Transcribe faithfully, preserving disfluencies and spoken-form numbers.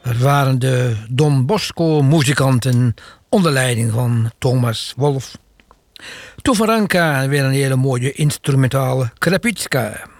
Het waren de Don Bosco muzikanten onder leiding van Thomas Wolff. Toevaranka weer een hele mooie instrumentale Krapitska.